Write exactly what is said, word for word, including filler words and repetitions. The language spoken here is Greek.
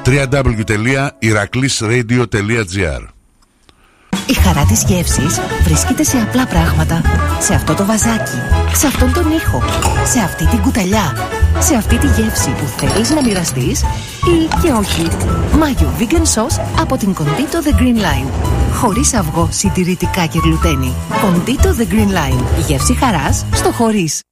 double-u double-u double-u τελεία ηρακλής ρέιντιο τελεία τζι άρ. Η χαρά της γεύσης βρίσκεται σε απλά πράγματα. Σε αυτό το βαζάκι, σε αυτόν τον ήχο, σε αυτή την κουταλιά, σε αυτή τη γεύση που θέλεις να μοιραστείς ή και όχι. Μάγιο vegan sauce από την Condito The Green Line. Χωρίς αυγό, συντηρητικά και γλουτένι. Condito The Green Line. Η γεύση χαράς στο χωρίς.